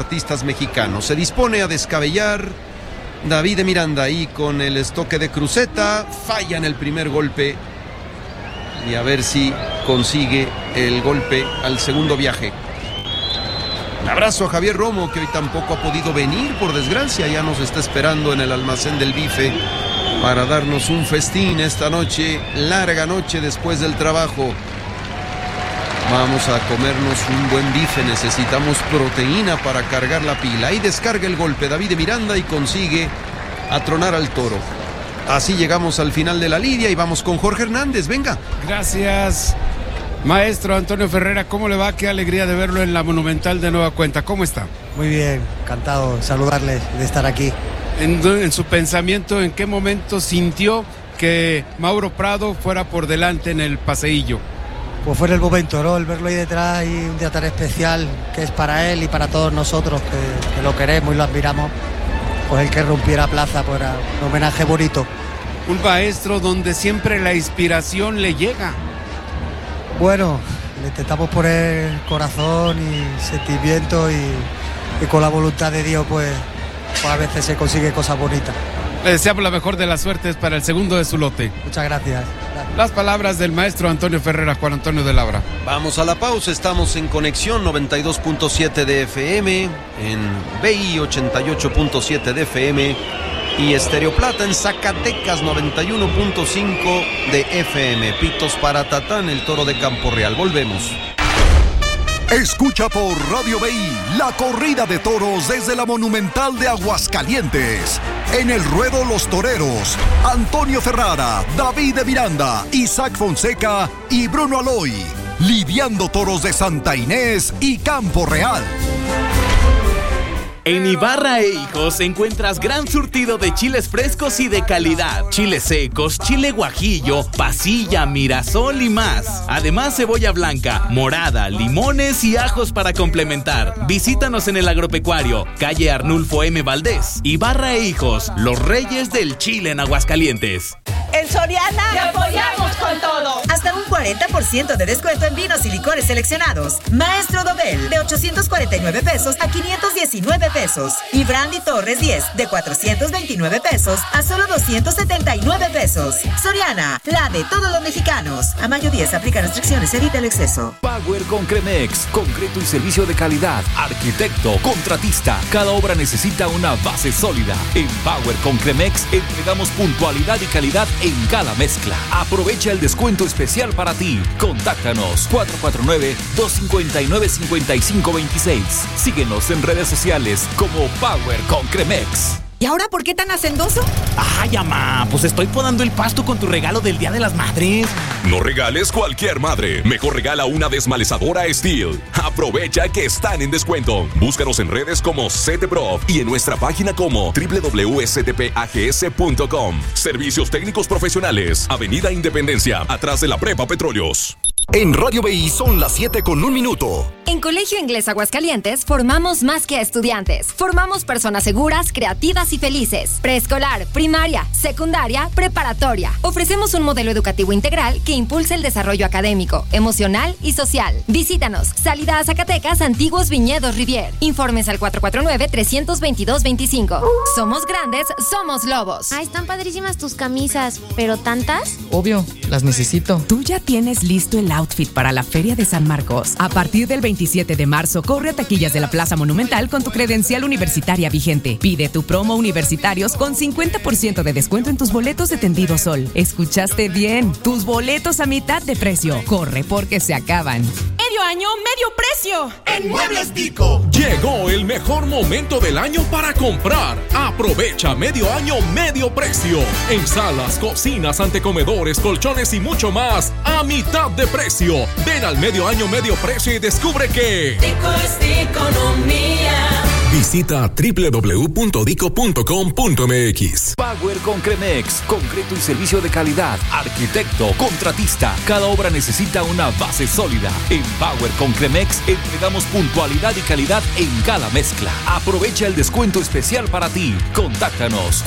deportistas mexicanos. Se dispone a descabellar David de Miranda ahí con el estoque de cruceta. Falla en el primer golpe. Y a ver si consigue el golpe al segundo viaje. Un abrazo a Javier Romo, que hoy tampoco ha podido venir, por desgracia. Ya nos está esperando en el almacén del bife para darnos un festín esta noche, larga noche después del trabajo. Vamos a comernos un buen bife, necesitamos proteína para cargar la pila. Ahí descarga el golpe David de Miranda y consigue atronar al toro. Así llegamos al final de la lidia y vamos con Jorge Hernández, venga. Gracias, maestro Antonio Ferrera. ¿Cómo le va? Qué alegría de verlo en la Monumental de nueva cuenta. ¿Cómo está? Muy bien, encantado de saludarles, de estar aquí. En su pensamiento, ¿en qué momento sintió que Mauro Prado fuera por delante en el paseillo? Pues fue en el momento, ¿no? El verlo ahí detrás y un día tan especial que es para él y para todos nosotros que lo queremos y lo admiramos. Pues el que rompiera plaza, pues era un homenaje bonito. Un maestro donde siempre la inspiración le llega. Bueno, le intentamos poner corazón y sentimiento y con la voluntad de Dios, pues a veces se consigue cosas bonitas. Le deseamos la mejor de las suertes para el segundo de su lote. Muchas gracias. Las palabras del maestro Antonio Ferrera, Juan Antonio de Labra. Vamos a la pausa, estamos en conexión 92.7 de FM, en BI 88.7 de FM y Estéreo Plata en Zacatecas 91.5 de FM. Pitos para Tatán, el toro de Campo Real. Volvemos. Escucha por Radio BI la corrida de toros desde la Monumental de Aguascalientes. En el ruedo Los Toreros, Antonio Ferrara, David de Miranda, Isaac Fonseca y Bruno Aloy. Lidiando toros de Santa Inés y Campo Real. En Ibarra e Hijos encuentras gran surtido de chiles frescos y de calidad. Chiles secos, chile guajillo, pasilla, mirasol y más. Además, cebolla blanca, morada, limones y ajos para complementar. Visítanos en el Agropecuario, calle Arnulfo M. Valdés. Ibarra e Hijos, los reyes del chile en Aguascalientes. En Soriana te apoyamos con todo. Hasta un 40% de descuento en vinos y licores seleccionados. Maestro Dobel, de 849 pesos a 519 pesos. Y Brandy Torres 10, de 429 pesos a solo 279 pesos. Soriana, la de todos los mexicanos. A mayo 10 aplica restricciones, evita el exceso. Power Concremex, concreto y servicio de calidad. Arquitecto, contratista, cada obra necesita una base sólida. En Power Concremex entregamos puntualidad y calidad en cada mezcla. Aprovecha el descuento especial para ti. Contáctanos 449-259-5526. Síguenos en redes sociales como Power Concremex. ¿Y ahora por qué tan hacendoso? Ay, mamá, pues estoy podando el pasto con tu regalo del Día de las Madres. No regales cualquier madre. Mejor regala una desmalezadora Steel. Aprovecha que están en descuento. Búscanos en redes como CTPRO y en nuestra página como www.stpags.com. Servicios técnicos profesionales. Avenida Independencia, atrás de la Prepa Petróleos. En Radio BI son las 7:01. En Colegio Inglés Aguascalientes formamos más que a estudiantes. Formamos personas seguras, creativas y felices. Preescolar, primaria, secundaria, preparatoria. Ofrecemos un modelo educativo integral que impulsa el desarrollo académico, emocional y social. Visítanos. Salida a Zacatecas, Antiguos Viñedos Rivier. Informes al 449-322-25. Somos grandes, somos lobos. Ay, están padrísimas tus camisas, ¿pero tantas? Obvio, las necesito. Tú ya tienes listo el outfit para la Feria de San Marcos. A partir del 27 de marzo, corre a taquillas de la Plaza Monumental con tu credencial universitaria vigente. Pide tu promo universitarios con 50% de descuento en tus boletos de Tendido Sol. ¿Escuchaste bien? Tus boletos a mitad de precio. Corre porque se acaban. Medio año, medio precio. En Muebles Dico. Llegó el mejor momento del año para comprar. Aprovecha medio año, medio precio. En salas, cocinas, antecomedores, colchones y mucho más a mitad de precio. Ven al medio año, medio precio y descubre que Dico es de economía. Visita www.dico.com.mx. Power Concremex, concreto y servicio de calidad. Arquitecto, contratista, cada obra necesita una base sólida. En Power Concremex entregamos puntualidad y calidad en cada mezcla. Aprovecha el descuento especial para ti. Contáctanos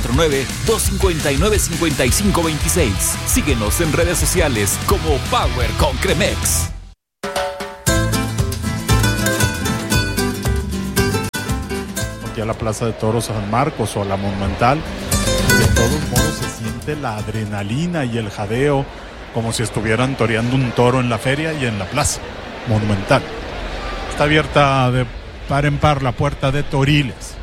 449-259-5526. Síguenos en redes sociales como Power Concremex. aquí a la Plaza de Toros San Marcos o a la Monumental, de todos modos se siente la adrenalina y el jadeo como si estuvieran toreando un toro en la feria y en la Plaza Monumental. Está abierta de par en par la puerta de Toriles.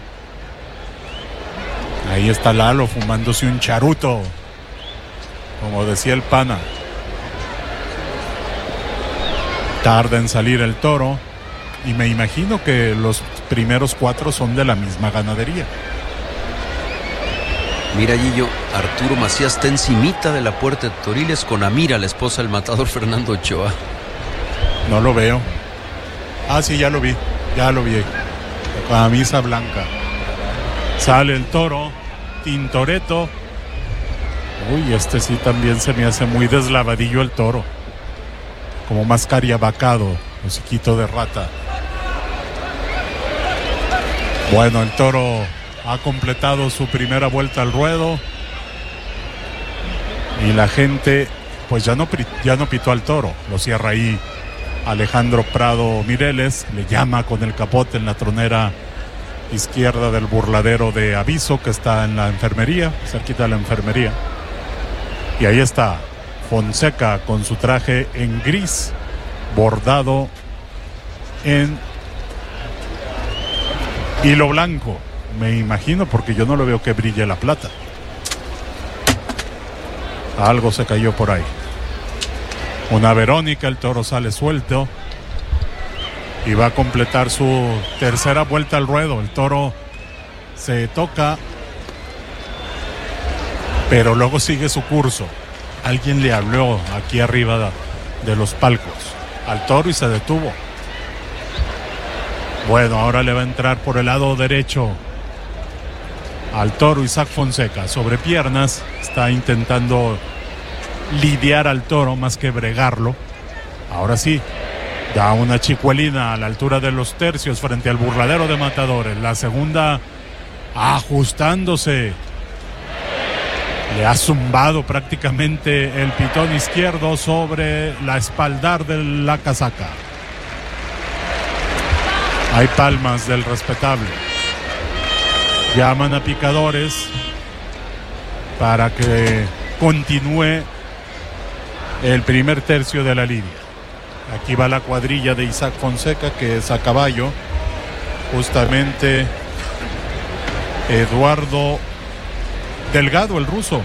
Ahí está Lalo fumándose un charuto, como decía el pana. Tarda en salir el toro y me imagino que los primeros 4 son de la misma ganadería. Mira, Gillo, Arturo Macías está encimita de la puerta de Toriles con Amira, la esposa del matador Fernando Ochoa. No lo veo. Ah, sí, ya lo vi. Camisa blanca. Sale el toro, Tintoretto. Uy, este sí también se me hace muy deslavadillo el toro. Como más cariabacado, hociquito de rata. Bueno, el toro ha completado su primera vuelta al ruedo. Y la gente, pues ya no pitó al toro. Lo cierra ahí Alejandro Prado Mireles. Le llama con el capote en la tronera izquierda del burladero de Aviso, que está en la enfermería, cerquita de la enfermería. Y ahí está Fonseca con su traje en gris, bordado en hilo blanco. Me imagino, porque yo no lo veo que brille la plata. Algo se cayó por ahí. Una Verónica, el toro sale suelto y va a completar su tercera vuelta al ruedo. El toro se toca, pero luego sigue su curso. Alguien le habló aquí arriba de los palcos al toro y se detuvo. Bueno, ahora le va a entrar por el lado derecho al toro Isaac Fonseca. Sobre piernas, está intentando lidiar al toro más que bregarlo. Ahora sí, da una chicuelina a la altura de los tercios frente al burladero de matadores. La segunda ajustándose. Le ha zumbado prácticamente el pitón izquierdo sobre la espaldar de la casaca. Hay palmas del respetable. Llaman a picadores para que continúe el primer tercio de la lidia. Aquí va la cuadrilla de Isaac Fonseca, que es a caballo. Justamente Eduardo Delgado, el ruso.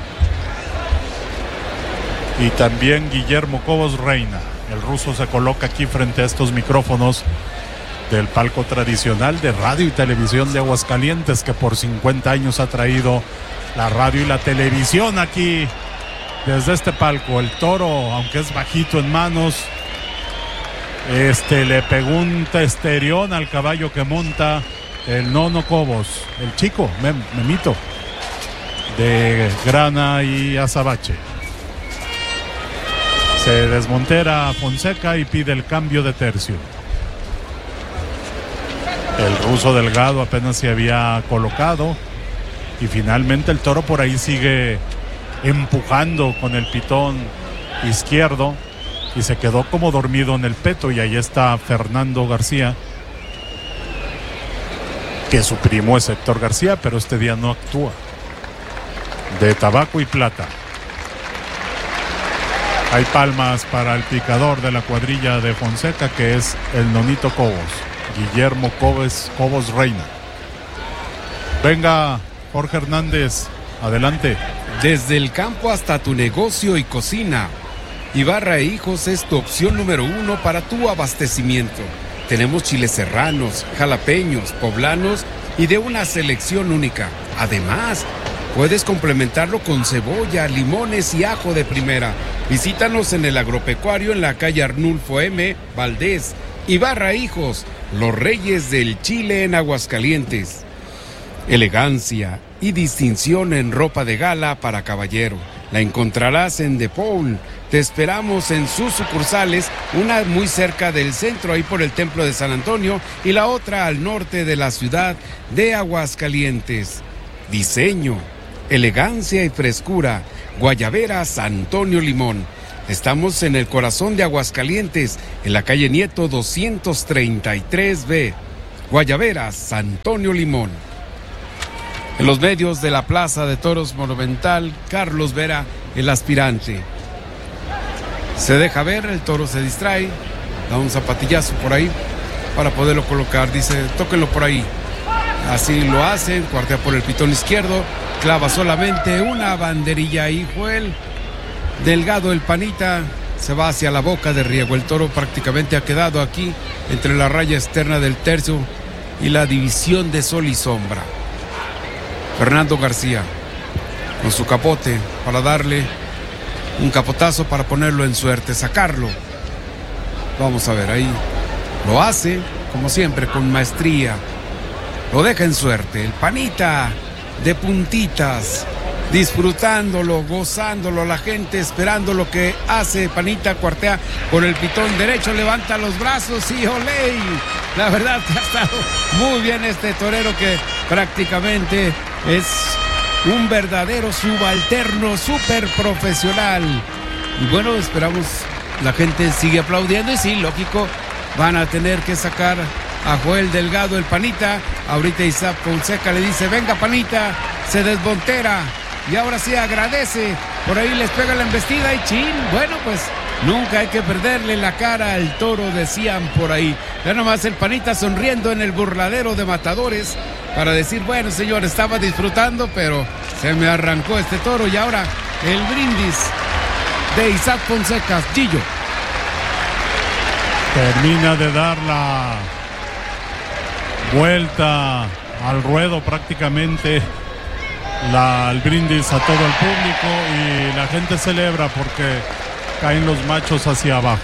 Y también Guillermo Cobos Reina. El ruso se coloca aquí frente a estos micrófonos del palco tradicional de radio y televisión de Aguascalientes, que por 50 años ha traído la radio y la televisión aquí desde este palco. El toro, aunque es bajito en manos, le pegó un testerión al caballo que monta el Nono Cobos, el chico, Memito, de grana y azabache. Se desmontera Fonseca y pide el cambio de tercio. El ruso Delgado apenas se había colocado y finalmente el toro por ahí sigue empujando con el pitón izquierdo y se quedó como dormido en el peto. Y ahí está Fernando García, que su primo es Héctor García, pero este día no actúa. De tabaco y plata. Hay palmas para el picador de la cuadrilla de Fonseca, que es el Nonito Cobos, Guillermo Cobos Reina. Venga, Jorge Hernández, adelante. Desde el campo hasta tu negocio y cocina, Ibarra e Hijos es tu opción número 1 para tu abastecimiento. Tenemos chiles serranos, jalapeños, poblanos y de una selección única. Además, puedes complementarlo con cebolla, limones y ajo de primera. Visítanos en el agropecuario en la calle Arnulfo M. Valdés. Ibarra e Hijos, los reyes del chile en Aguascalientes. Elegancia y distinción en ropa de gala para caballero. La encontrarás en The Paul. Te esperamos en sus sucursales, una muy cerca del centro, ahí por el Templo de San Antonio, y la otra al norte de la ciudad de Aguascalientes. Diseño, elegancia y frescura. Guayaberas Antonio Limón. Estamos en el corazón de Aguascalientes, en la calle Nieto 233B. Guayaberas Antonio Limón. En los medios de la Plaza de Toros Monumental, Carlos Vera, el aspirante. Se deja ver, el toro se distrae, da un zapatillazo por ahí para poderlo colocar. Dice, tóquenlo por ahí. Así lo hacen, cuartea por el pitón izquierdo, clava solamente una banderilla ahí. Joel Delgado, el panita, se va hacia la boca de riego. El toro prácticamente ha quedado aquí entre la raya externa del tercio y la división de sol y sombra. Fernando García con su capote para darle un capotazo para ponerlo en suerte, sacarlo. Vamos a ver, ahí lo hace como siempre con maestría, lo deja en suerte. El panita de puntitas, disfrutándolo, gozándolo, la gente esperando lo que hace. Panita cuartea por el pitón derecho, levanta los brazos y olé. La verdad que ha estado muy bien este torero, que prácticamente es un verdadero subalterno súper profesional. Y bueno, esperamos, la gente sigue aplaudiendo y sí, lógico, van a tener que sacar a Joel Delgado, el panita. Ahorita Isaac Fonseca le dice, venga panita, se desmontera y ahora sí agradece. Por ahí les pega la embestida y chin, bueno, pues nunca hay que perderle la cara al toro, decían por ahí. Ya nomás el panita sonriendo en el burladero de matadores para decir, bueno señor, estaba disfrutando, pero se me arrancó este toro. Y ahora el brindis de Isaac Fonseca. Gillo termina de dar la vuelta al ruedo prácticamente, el brindis a todo el público, y la gente celebra porque caen los machos hacia abajo.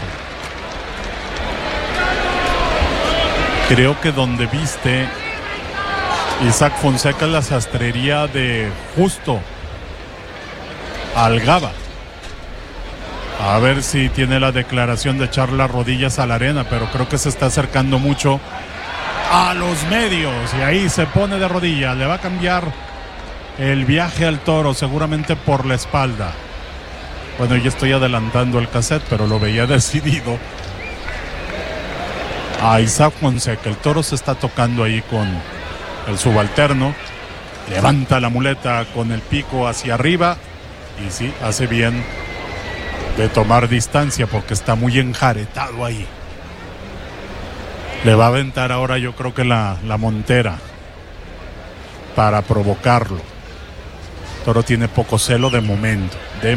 Creo que donde viste Isaac Fonseca es la sastrería de Justo Algaba. A ver si tiene la declaración de echar las rodillas a la arena, pero creo que se está acercando mucho a los medios y ahí se pone de rodillas. Le va a cambiar el viaje al toro, seguramente por la espalda. Bueno, ya estoy adelantando el cassette, pero lo veía decidido a Isaac Fonseca. El toro se está tocando ahí con el subalterno, levanta la muleta con el pico hacia arriba y sí, hace bien de tomar distancia porque está muy enjaretado ahí. Le va a aventar ahora, yo creo que la montera para provocarlo. Toro tiene poco celo de momento.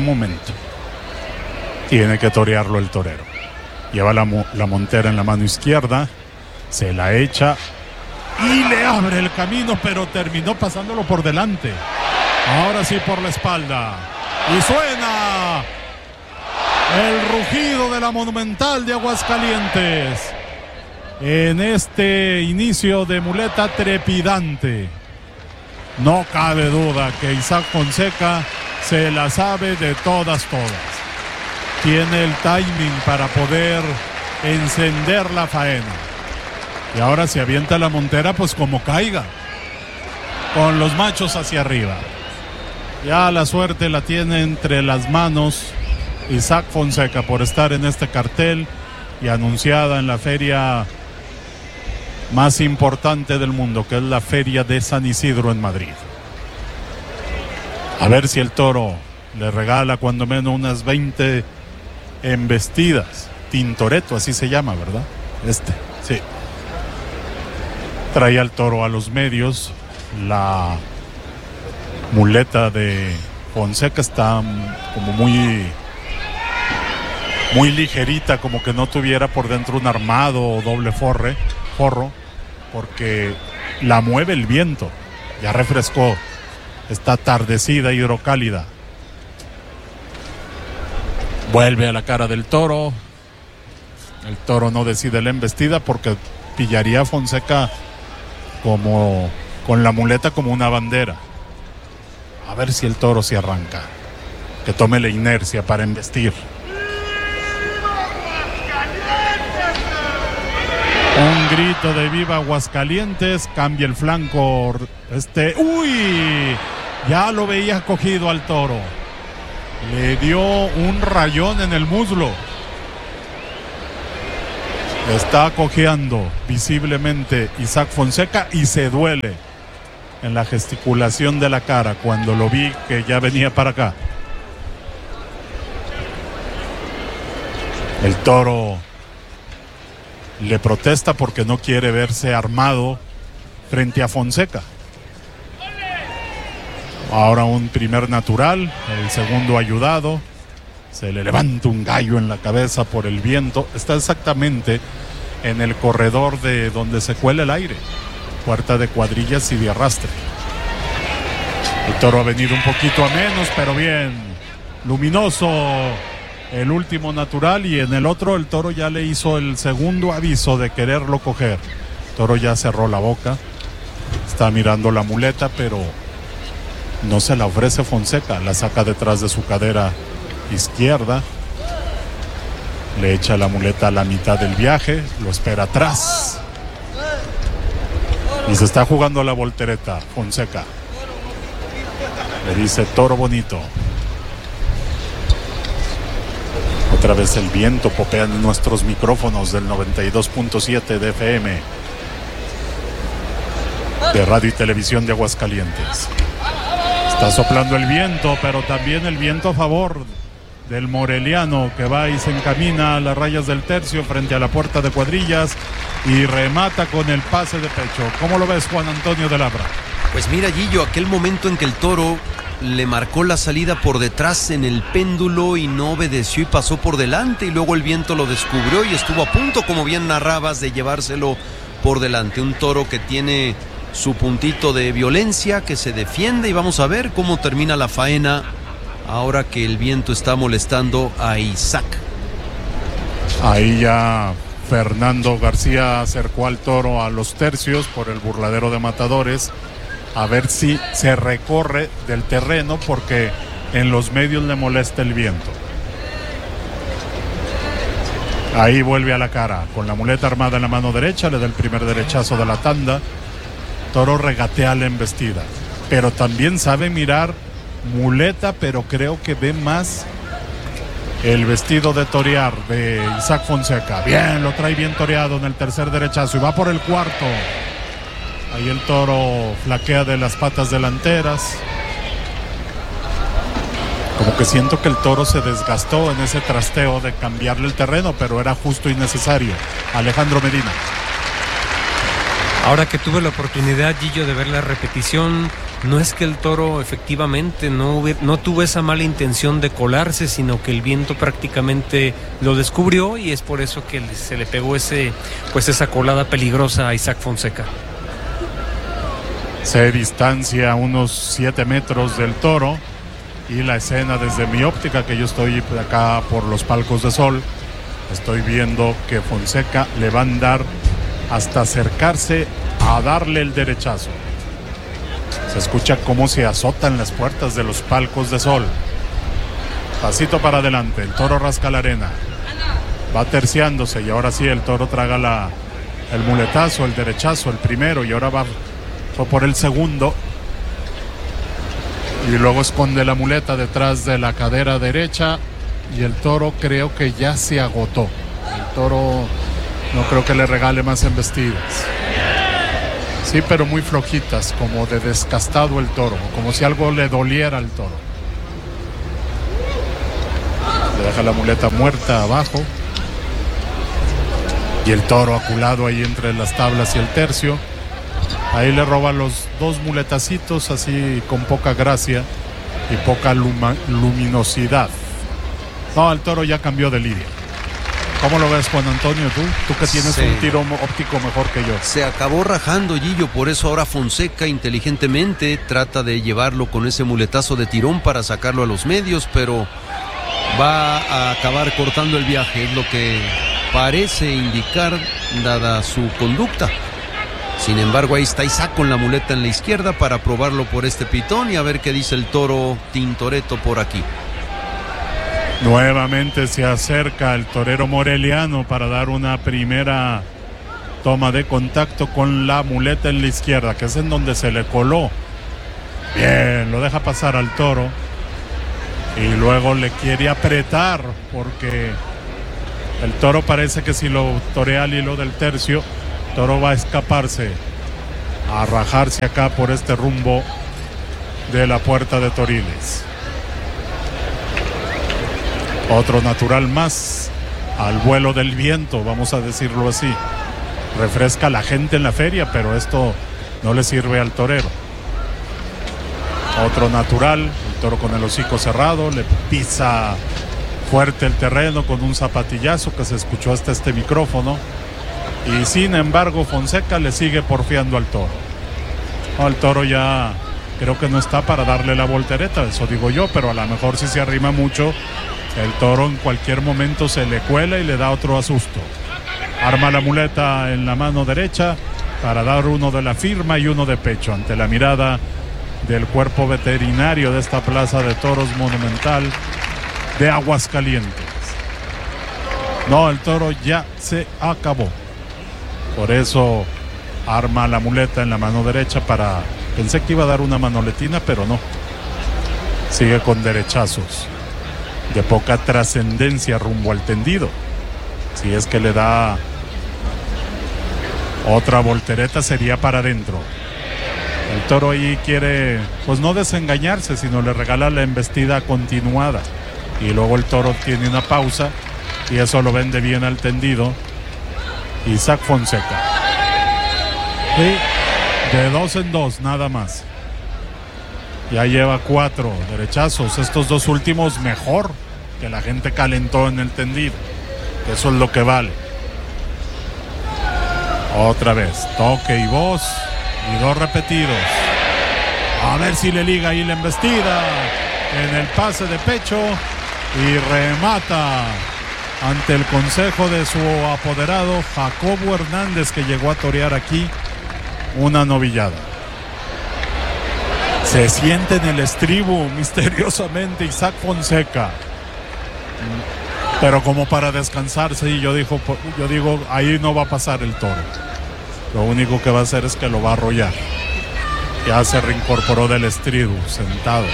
Tiene que torearlo el torero. Lleva la montera en la mano izquierda, se la echa y le abre el camino, pero terminó pasándolo por delante. Ahora sí por la espalda. Y suena el rugido de la Monumental de Aguascalientes en este inicio de muleta trepidante. No cabe duda que Isaac Fonseca se la sabe de todas. Tiene el timing para poder encender la faena. Y ahora se avienta la montera pues como caiga, con los machos hacia arriba. Ya la suerte la tiene entre las manos Isaac Fonseca por estar en este cartel y anunciada en la feria más importante del mundo, que es la Feria de San Isidro en Madrid. A ver si el toro le regala cuando menos unas 20 embestidas. Tintoretto, así se llama, ¿verdad? Sí. Trae al toro a los medios. La muleta de Fonseca está como muy ligerita, como que no tuviera por dentro un armado o doble forro, porque la mueve el viento. Ya refrescó esta tardecida hidrocálida. Vuelve a la cara del toro. El toro no decide la embestida porque pillaría a Fonseca como con la muleta como una bandera. A ver si el toro se arranca, que tome la inercia para embestir. Un grito de viva Aguascalientes, cambia el flanco. ¡Uy! Ya lo veía cogido al toro. Le dio un rayón en el muslo. Está cojeando visiblemente Isaac Fonseca y se duele. en la gesticulación de la cara cuando lo vi que ya venía para acá. El toro le protesta porque no quiere verse armado frente a Fonseca. Ahora un primer natural, el segundo ayudado. Se le levanta un gallo en la cabeza por el viento. Está exactamente en el corredor de donde se cuela el aire. Puerta de cuadrillas y de arrastre. El toro ha venido un poquito a menos, pero bien. Luminoso el último natural, y en el otro el toro ya le hizo el segundo aviso de quererlo coger. El toro ya cerró la boca. Está mirando la muleta, pero no se la ofrece Fonseca. La saca detrás de su cadera izquierda. Le echa la muleta a la mitad del viaje. Lo espera atrás. Y se está jugando la voltereta Fonseca. Le dice: toro bonito. Otra vez el viento popea en nuestros micrófonos del 92.7 de FM de Radio y Televisión de Aguascalientes. Está soplando el viento, pero también el viento a favor del moreliano, que va y se encamina a las rayas del tercio frente a la puerta de cuadrillas y remata con el pase de pecho. ¿Cómo lo ves, Juan Antonio de Labra? Pues mira, Gillo, aquel momento en que el toro le marcó la salida por detrás en el péndulo y no obedeció y pasó por delante, y luego el viento lo descubrió y estuvo a punto, como bien narrabas, de llevárselo por delante. Un toro que tiene su puntito de violencia, que se defiende, y vamos a ver cómo termina la faena ahora que el viento está molestando a Isaac. Ahí ya Fernando García acercó al toro a los tercios por el burladero de matadores, a ver si se recorre del terreno, porque en los medios le molesta el viento. Ahí vuelve a la cara, con la muleta armada en la mano derecha, le da el primer derechazo de la tanda. Toro regatea la embestida, pero también sabe mirar muleta, pero creo que ve más el vestido de torear de Isaac Fonseca. Bien, lo trae bien toreado en el tercer derechazo y va por el cuarto. Ahí el toro flaquea de las patas delanteras. Como que siento que el toro se desgastó en ese trasteo de cambiarle el terreno, pero era justo y necesario. Alejandro Medina. Ahora que tuve la oportunidad, Gillo, de ver la repetición, no es que el toro efectivamente no tuvo esa mala intención de colarse, sino que el viento prácticamente lo descubrió, y es por eso que se le pegó esa colada peligrosa a Isaac Fonseca. Se distancia unos 7 metros del toro, y la escena desde mi óptica, que yo estoy acá por los palcos de sol, estoy viendo que Fonseca le va a andar hasta acercarse a darle el derechazo. Se escucha cómo se azotan las puertas de los palcos de sol. Pasito para adelante, el toro rasca la arena, va terciándose, y ahora sí el toro traga el muletazo, el derechazo, el primero, y ahora fue por el segundo, y luego esconde la muleta detrás de la cadera derecha, y el toro creo que ya se agotó. El toro no creo que le regale más embestidas. Sí, pero muy flojitas, como de descastado el toro, como si algo le doliera al toro. Le deja la muleta muerta abajo, y el toro aculado ahí entre las tablas y el tercio. Ahí le roba los 2 muletacitos, así con poca gracia y poca luminosidad. No, el toro ya cambió de lidia. ¿Cómo lo ves, Juan Antonio? Tú que tienes un tiro óptico mejor que yo. Se acabó rajando, Gillo, por eso ahora Fonseca inteligentemente trata de llevarlo con ese muletazo de tirón para sacarlo a los medios, pero va a acabar cortando el viaje, es lo que parece indicar dada su conducta. Sin embargo, ahí está Isaac con la muleta en la izquierda para probarlo por este pitón y a ver qué dice el toro Tintoretto por aquí. Nuevamente se acerca el torero moreliano para dar una primera toma de contacto con la muleta en la izquierda, que es en donde se le coló. Bien, lo deja pasar al toro y luego le quiere apretar, porque el toro parece que si lo torea al hilo del tercio, el toro va a escaparse a rajarse acá por este rumbo de la Puerta de Toriles. Otro natural más al vuelo del viento, vamos a decirlo así. Refresca a la gente en la feria, pero esto no le sirve al torero. Otro natural, el toro con el hocico cerrado, le pisa fuerte el terreno con un zapatillazo que se escuchó hasta este micrófono. Y sin embargo Fonseca le sigue porfiando al toro. No, el toro ya creo que no está para darle la voltereta, eso digo yo, pero a lo mejor si se arrima mucho, el toro en cualquier momento se le cuela y le da otro asusto. Arma la muleta en la mano derecha para dar uno de la firma y uno de pecho ante la mirada del cuerpo veterinario de esta Plaza de Toros Monumental de Aguascalientes. No, el toro ya se acabó. Por eso arma la muleta en la mano derecha para... Pensé que iba a dar una manoletina, pero no. Sigue con derechazos de poca trascendencia rumbo al tendido. Si es que le da otra voltereta sería para adentro. El toro ahí quiere, pues no desengañarse, sino le regala la embestida continuada. Y luego el toro tiene una pausa y eso lo vende bien al tendido Isaac Fonseca. Sí, de 2 en 2, nada más. Ya lleva 4 derechazos. Estos 2 últimos mejor que la gente calentó en el tendido. Eso es lo que vale. Otra vez, toque y voz. Y 2 repetidos. A ver si le liga ahí la embestida en el pase de pecho. Y remata ante el consejo de su apoderado Jacobo Hernández, que llegó a torear aquí una novillada. Se siente en el estribo misteriosamente Isaac Fonseca, pero como para descansarse, y yo digo, ahí no va a pasar el toro. Lo único que va a hacer es que lo va a arrollar. Ya se reincorporó del estribo, sentado.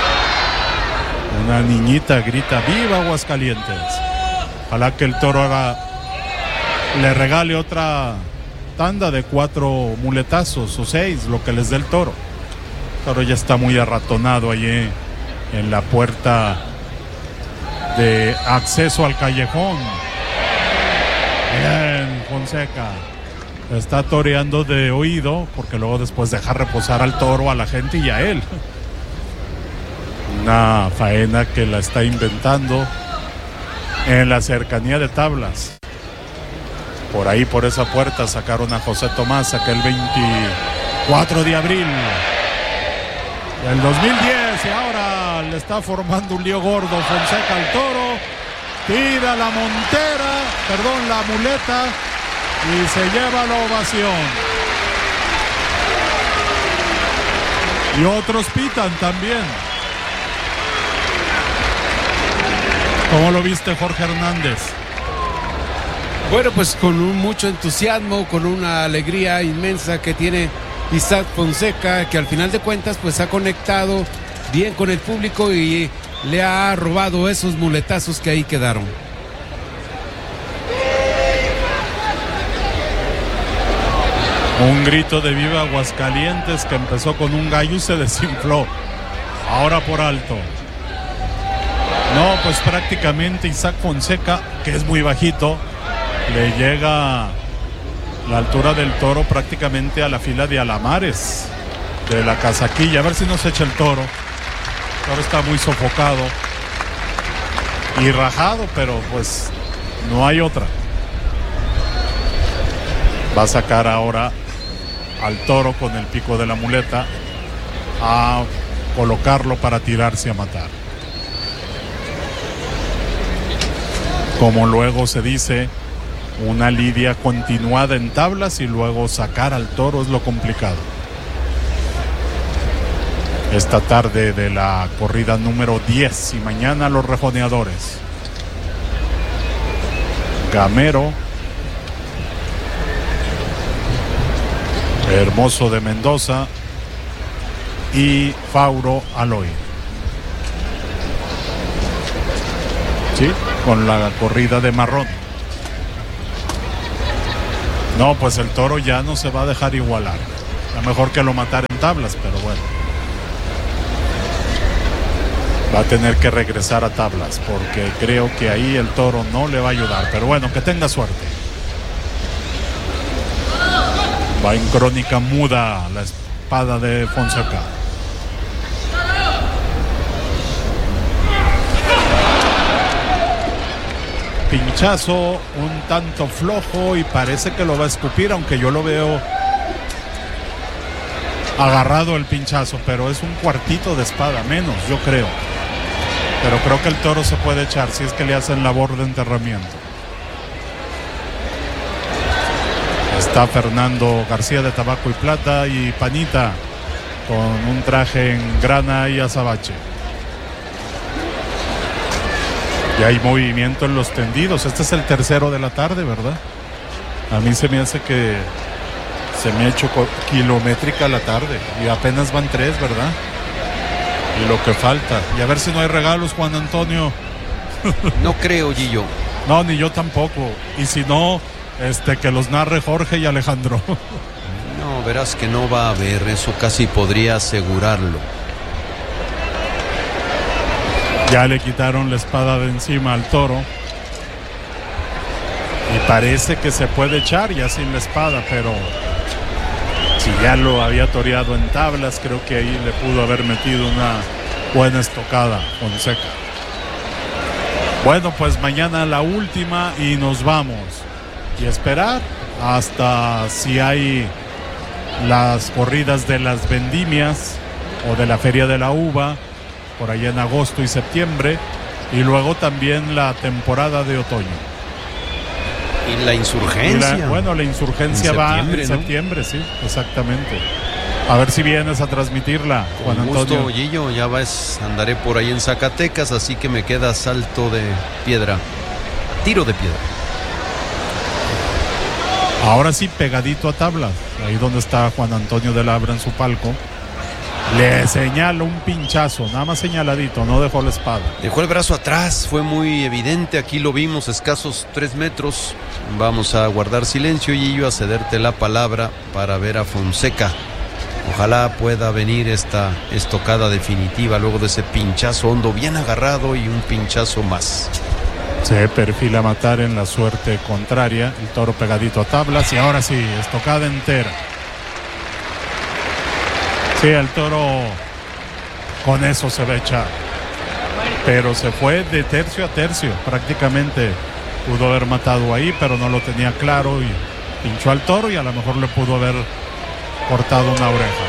Una niñita grita: ¡viva Aguascalientes! Ojalá que el toro le regale otra tanda de 4 muletazos o 6, lo que les dé el toro. El toro ya está muy arratonado allí en la puerta de acceso al callejón. Bien, Fonseca está toreando de oído, porque luego después deja reposar al toro, a la gente y a él. Una faena que la está inventando en la cercanía de Tablas. Por ahí, por esa puerta, sacaron a José Tomás aquel 24 de abril del 2010, y ahora le está formando un lío gordo Fonseca al toro. Tira la la muleta, y se lleva la ovación. Y otros pitan también. ¿Cómo lo viste, Jorge Hernández? Bueno, pues con mucho entusiasmo, con una alegría inmensa que tiene Isaac Fonseca, que al final de cuentas pues ha conectado bien con el público y le ha robado esos muletazos que ahí quedaron. Un grito de viva Aguascalientes que empezó con un gallo y se desinfló. Ahora por alto. No, pues prácticamente Isaac Fonseca, que es muy bajito, le llega la altura del toro prácticamente a la fila de alamares de la casaquilla. A ver si no se echa el toro. El toro está muy sofocado y rajado, pero pues no hay otra. Va a sacar ahora al toro con el pico de la muleta a colocarlo para tirarse a matar. Como luego se dice, una lidia continuada en tablas y luego sacar al toro es lo complicado. Esta tarde de la corrida número 10 y mañana los rejoneadores. Gamero, Hermoso de Mendoza y Fauro Aloy. Sí, con la corrida de marrón. No, pues el toro ya no se va a dejar igualar. A lo mejor que lo matara en tablas, pero bueno. Va a tener que regresar a tablas porque creo que ahí el toro no le va a ayudar. Pero bueno, que tenga suerte. Va en crónica muda la espada de Fonseca. Pinchazo un tanto flojo y parece que lo va a escupir, aunque yo lo veo agarrado el pinchazo, pero es un cuartito de espada, menos, yo creo. Pero creo que el toro se puede echar si es que le hacen labor de enterramiento. Está Fernando García de Tabaco y Plata y Panita con un traje en grana y azabache. Y hay movimiento en los tendidos. Este es el tercero de la tarde, ¿verdad? A mí se me hace que se me ha hecho kilométrica la tarde y apenas van 3, ¿verdad? Y lo que falta. Y a ver si no hay regalos, Juan Antonio. No creo, Gillo. No, ni yo tampoco. Y si no, que los narre Jorge y Alejandro. No, verás que no va a haber. Eso casi podría asegurarlo. Ya le quitaron la espada de encima al toro. Y parece que se puede echar ya sin la espada, pero si ya lo había toreado en tablas, creo que ahí le pudo haber metido una buena estocada Fonseca. Bueno, pues mañana la última y nos vamos. Y esperar hasta si hay las corridas de las vendimias o de la Feria de la Uva, por allá en agosto y septiembre, y luego también la temporada de otoño. Y la insurgencia. La insurgencia va en septiembre, ¿no? Sí, exactamente. A ver si vienes a transmitirla, Juan Antonio. Gusto, Gillo, ya andaré por ahí en Zacatecas, así que me queda salto de piedra, tiro de piedra. Ahora sí, pegadito a tablas, ahí donde está Juan Antonio de Labra en su palco. Le señala un pinchazo, nada más señaladito, no dejó la espada. Dejó el brazo atrás, fue muy evidente, aquí lo vimos, escasos 3 metros. Vamos a guardar silencio, Gillo, a cederte la palabra para ver a Fonseca. Ojalá pueda venir esta estocada definitiva luego de ese pinchazo hondo bien agarrado y un pinchazo más. Se perfila a matar en la suerte contraria, el toro pegadito a tablas y ahora sí, estocada entera. Sí, el toro con eso se va a echar, pero se fue de tercio a tercio, prácticamente pudo haber matado ahí, pero no lo tenía claro y pinchó al toro y a lo mejor le pudo haber cortado una oreja.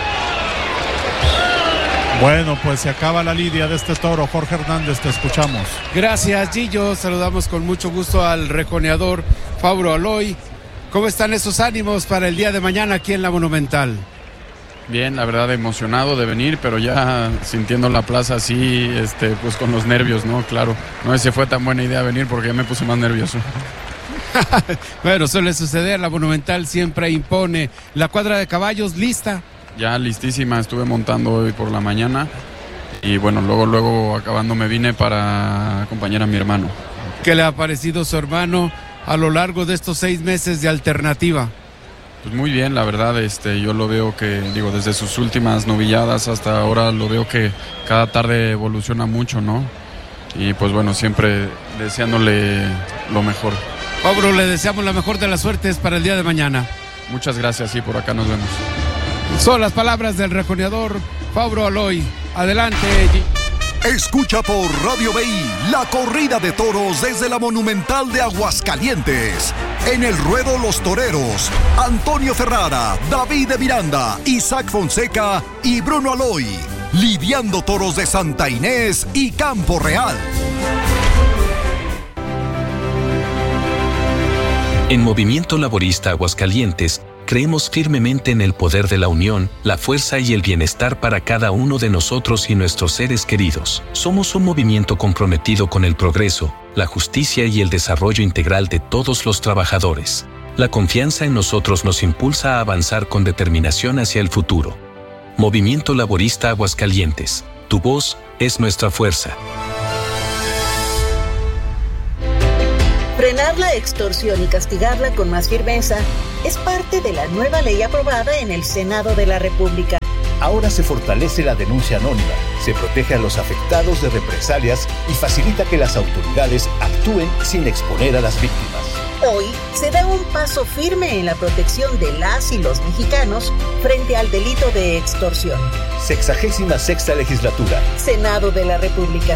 Bueno, pues se acaba la lidia de este toro. Jorge Hernández, te escuchamos. Gracias, Gillo. Saludamos con mucho gusto al rejoneador Fabro Aloy. ¿Cómo están esos ánimos para el día de mañana aquí en la Monumental? Bien, la verdad emocionado de venir, pero ya sintiendo la plaza así, pues con los nervios, ¿no? Claro, no sé si fue tan buena idea venir porque ya me puse más nervioso. Bueno, suele suceder, la Monumental siempre impone. La cuadra de caballos, ¿lista? Ya listísima, estuve montando hoy por la mañana y bueno, luego acabando me vine para acompañar a mi hermano. ¿Qué le ha parecido su hermano a lo largo de estos 6 meses de alternativa? Pues muy bien, la verdad, yo lo veo que, desde sus últimas novilladas hasta ahora lo veo que cada tarde evoluciona mucho, ¿no? Y pues bueno, siempre deseándole lo mejor. Pablo, le deseamos la mejor de las suertes para el día de mañana. Muchas gracias, sí, por acá nos vemos. Son las palabras del rejoneador Fabro Aloy. Adelante. Escucha por Radio BI la corrida de toros desde la Monumental de Aguascalientes. En el ruedo Los Toreros, Antonio Ferrara, David de Miranda, Isaac Fonseca y Bruno Aloy. Lidiando toros de Santa Inés y Campo Real. En Movimiento Laborista Aguascalientes, creemos firmemente en el poder de la unión, la fuerza y el bienestar para cada uno de nosotros y nuestros seres queridos. Somos un movimiento comprometido con el progreso, la justicia y el desarrollo integral de todos los trabajadores. La confianza en nosotros nos impulsa a avanzar con determinación hacia el futuro. Movimiento Laborista Aguascalientes. Tu voz es nuestra fuerza. Frenar la extorsión y castigarla con más firmeza es parte de la nueva ley aprobada en el Senado de la República. Ahora se fortalece la denuncia anónima, se protege a los afectados de represalias y facilita que las autoridades actúen sin exponer a las víctimas. Hoy se da un paso firme en la protección de las y los mexicanos frente al delito de extorsión. 66ª Legislatura. Senado de la República.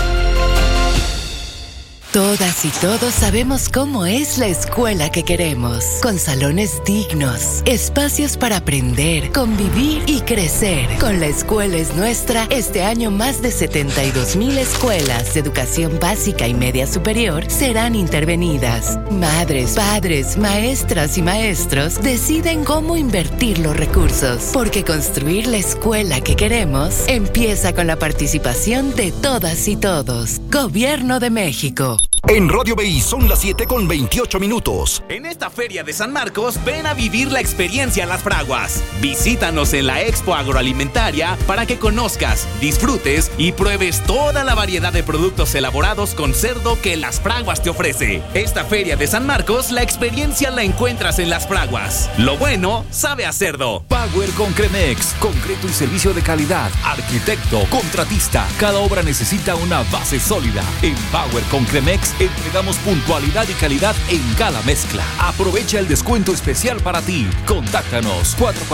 Todas y todos sabemos cómo es la escuela que queremos, con salones dignos, espacios para aprender, convivir y crecer. Con La Escuela es Nuestra, este año más de 72,000 escuelas de educación básica y media superior serán intervenidas. Madres, padres, maestras y maestros deciden cómo invertir los recursos, porque construir la escuela que queremos empieza con la participación de todas y todos. Gobierno de México. En Radio BI son las 7:28. En esta Feria de San Marcos, ven a vivir la experiencia Las Fraguas. Visítanos en la Expo Agroalimentaria para que conozcas, disfrutes y pruebes toda la variedad de productos elaborados con cerdo que Las Fraguas te ofrece. Esta Feria de San Marcos, la experiencia la encuentras en Las Fraguas. Lo bueno sabe a cerdo. Power Concremex, concreto y servicio de calidad. Arquitecto, contratista, cada obra necesita una base sólida. En Power Concremex entregamos puntualidad y calidad en cada mezcla. Aprovecha el descuento especial para ti. Contáctanos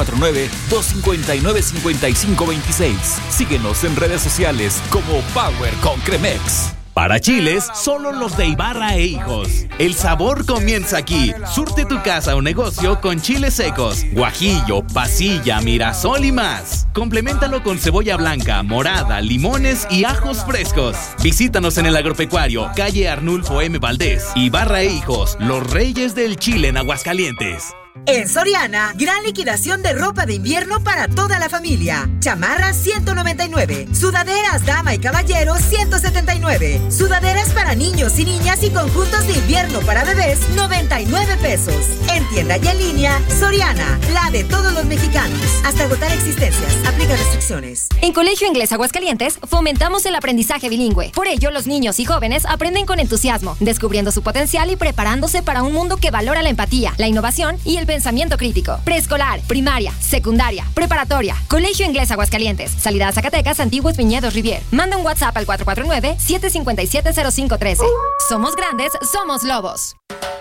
449-259-5526. Síguenos en redes sociales como Power Concremex. Para chiles, solo los de Ibarra e Hijos. El sabor comienza aquí. Surte tu casa o negocio con chiles secos, guajillo, pasilla, mirasol y más. Compleméntalo con cebolla blanca, morada, limones y ajos frescos. Visítanos en el Agropecuario, calle Arnulfo M. Valdés. Ibarra e Hijos, los reyes del chile en Aguascalientes. En Soriana, gran liquidación de ropa de invierno para toda la familia. Chamarras 199, sudaderas dama y caballero 179, sudaderas para niños y niñas y conjuntos de invierno para bebés 99 pesos. En tienda y en línea, Soriana, la de todos los mexicanos. Hasta agotar existencias, aplica restricciones. En Colegio Inglés Aguascalientes fomentamos el aprendizaje bilingüe. Por ello, los niños y jóvenes aprenden con entusiasmo, descubriendo su potencial y preparándose para un mundo que valora la empatía, la innovación y el pensamiento crítico. Preescolar, primaria, secundaria, preparatoria. Colegio Inglés Aguascalientes. Salida a Zacatecas, Antiguos Viñedos Rivier. Manda un WhatsApp al 449-757-0513. Somos grandes, somos lobos.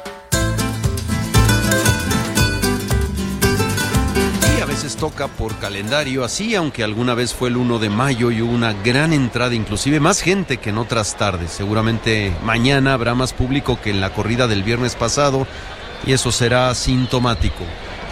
Y a veces toca por calendario así, aunque alguna vez fue el 1 de mayo y hubo una gran entrada, inclusive más gente que en otras tardes. Seguramente mañana habrá más público que en la corrida del viernes pasado, y eso será sintomático.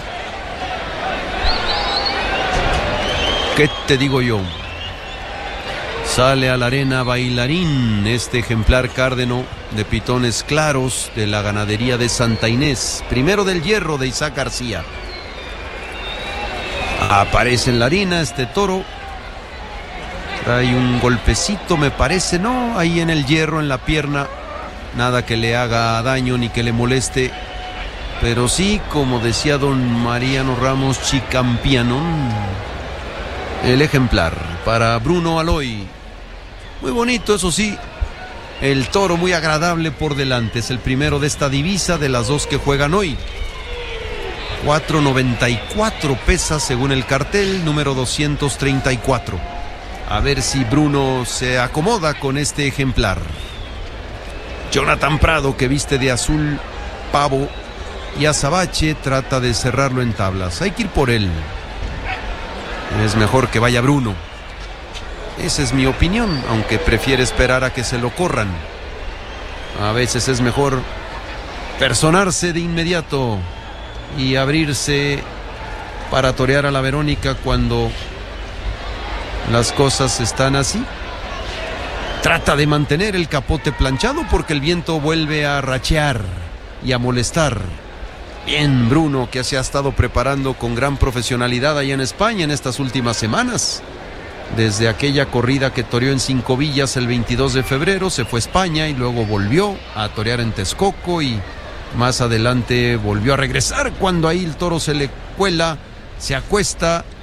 ¿Qué te digo yo? Sale a la arena bailarín, este ejemplar cárdeno de pitones claros de la ganadería de Santa Inés, primero del hierro de Isaac García. Aparece en la harina este toro. Trae un golpecito, me parece, ¿no? Ahí en el hierro, en la pierna. Nada que le haga daño ni que le moleste. Pero sí, como decía don Mariano Ramos Chicampianón, el ejemplar para Bruno Aloy. Muy bonito, eso sí. El toro muy agradable por delante. Es el primero de esta divisa de las dos que juegan hoy. 4.94 pesa según el cartel, número 234. A ver si Bruno se acomoda con este ejemplar. Jonathan Prado, que viste de azul pavo y azabache, trata de cerrarlo en tablas. Hay que ir por él. Es mejor que vaya Bruno. Esa es mi opinión, aunque prefiere esperar a que se lo corran. A veces es mejor personarse de inmediato y abrirse para torear a la Verónica cuando las cosas están así. Trata de mantener el capote planchado porque el viento vuelve a rachear y a molestar. Bien, Bruno, que se ha estado preparando con gran profesionalidad allá en España en estas últimas semanas. Desde aquella corrida que toreó en Cinco Villas el 22 de febrero, se fue a España y luego volvió a torear en Texcoco y más adelante volvió a regresar cuando ahí el toro se le cuela, se acuesta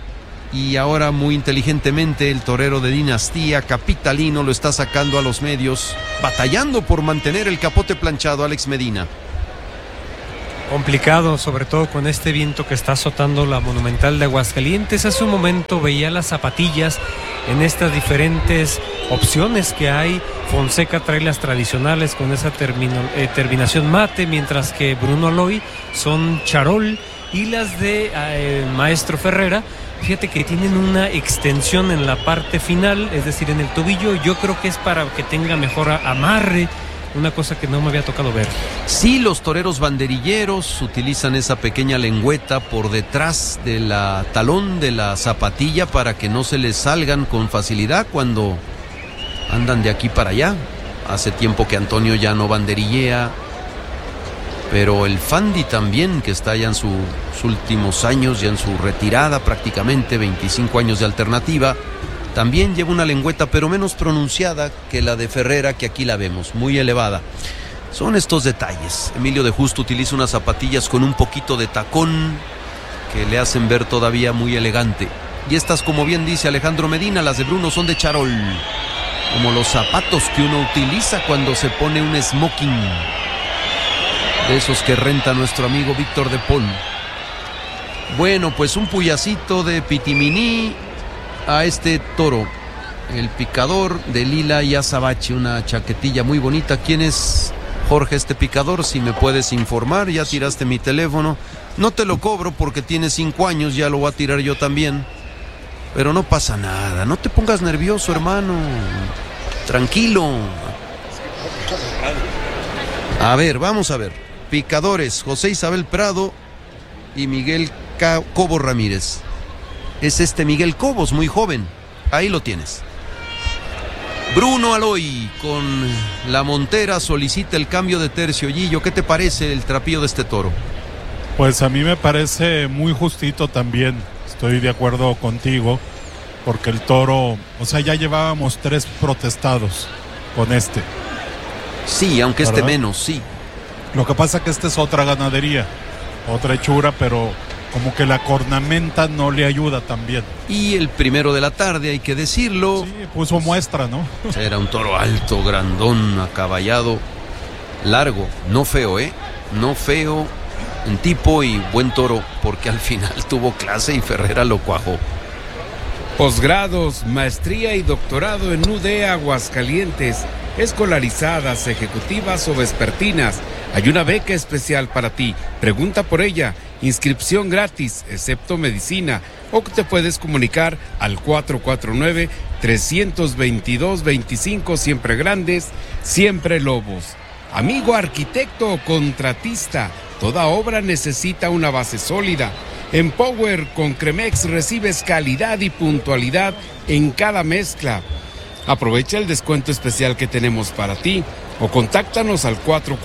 y ahora muy inteligentemente el torero de Dinastía, capitalino, lo está sacando a los medios, batallando por mantener el capote planchado. Alex Medina. Complicado, sobre todo con este viento que está azotando la Monumental de Aguascalientes. Hace un momento veía las zapatillas en estas diferentes opciones que hay. Fonseca trae las tradicionales con esa terminación mate, mientras que Bruno Aloy son charol, y las de Maestro Ferrera, fíjate que tienen una extensión en la parte final, es decir, en el tobillo. Yo creo que es para que tenga mejor amarre, una cosa que no me había tocado ver. Sí, los toreros banderilleros utilizan esa pequeña lengüeta por detrás de la talón de la zapatilla para que no se les salgan con facilidad cuando andan de aquí para allá. Hace tiempo que Antonio ya no banderillea, pero el Fandi también, que está ya en sus últimos años, ya en su retirada prácticamente, 25 años de alternativa, también lleva una lengüeta, pero menos pronunciada que la de Ferrera, que aquí la vemos, muy elevada. Son estos detalles. Emilio de Justo utiliza unas zapatillas con un poquito de tacón que le hacen ver todavía muy elegante. Y estas, como bien dice Alejandro Medina, las de Bruno son de charol, como los zapatos que uno utiliza cuando se pone un smoking, de esos que renta nuestro amigo Víctor de Paul. Bueno, pues un puyacito de Pitiminí a este toro, el picador de Lila y Azabache, una chaquetilla muy bonita. ¿Quién es, Jorge, este picador? Si me puedes informar. Ya tiraste mi teléfono, no te lo cobro porque tienes 5 años, ya lo voy a tirar yo también, pero no pasa nada, no te pongas nervioso, hermano, tranquilo. A ver, vamos a ver. Picadores, José Isabel Prado y Miguel Cobo Ramírez. Es este Miguel Cobos, muy joven. Ahí lo tienes. Bruno Aloy con la montera solicita el cambio de tercio. Gillo, ¿qué te parece el trapío de este toro? Pues a mí me parece muy justito también. Estoy de acuerdo contigo, porque el toro, o sea, ya llevábamos 3 protestados con este. Sí, aunque ¿verdad? menos, sí. Lo que pasa que esta es otra ganadería, otra hechura, pero como que la cornamenta no le ayuda también. Y el primero de la tarde, hay que decirlo. Sí, puso muestra, ¿no? Era un toro alto, grandón, acaballado, largo, no feo, no feo en tipo, y buen toro, porque al final tuvo clase y Ferrera lo cuajó. Posgrados, maestría y doctorado en UD Aguascalientes, escolarizadas, ejecutivas o vespertinas. Hay una beca especial para ti. Pregunta por ella. Inscripción gratis, excepto medicina. O te puedes comunicar al 449-322-25, siempre grandes, siempre lobos. Amigo arquitecto o contratista, toda obra necesita una base sólida. En Power con Cremex recibes calidad y puntualidad en cada mezcla. Aprovecha el descuento especial que tenemos para ti o contáctanos al